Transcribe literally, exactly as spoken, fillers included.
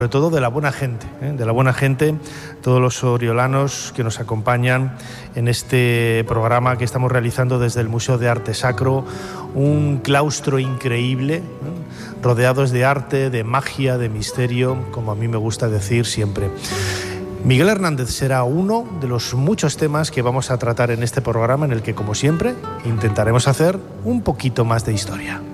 sobre todo de la buena gente, ¿eh? de la buena gente, todos los oriolanos que nos acompañan en este programa que estamos realizando desde el Museo de Arte Sacro, un claustro increíble, ¿eh? rodeados de arte, de magia, de misterio, como a mí me gusta decir siempre. Miguel Hernández será uno de los muchos temas que vamos a tratar en este programa, en el que, como siempre, intentaremos hacer un poquito más de historia.